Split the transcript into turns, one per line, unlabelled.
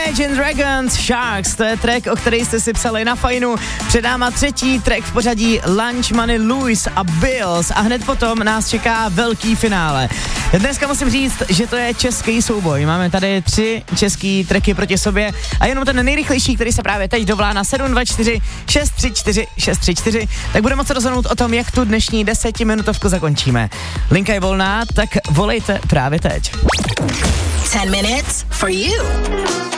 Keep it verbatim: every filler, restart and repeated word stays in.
Imagine Dragons, Sharks, to je track, o který jste si psali na Fajnu. Před náma třetí track v pořadí Lunch Money Lewis a Bills a hned potom nás čeká velký finále. Dneska musím říct, že to je český souboj. Máme tady tři český tracky proti sobě a jenom ten nejrychlejší, který se právě teď dovolá na sedm dva čtyři šest tři čtyři šest tři čtyři, tak bude moci rozhodnout o tom, jak tu dnešní desetiminutovku zakončíme. Linka je volná, tak volejte právě teď.
ten minutes for you.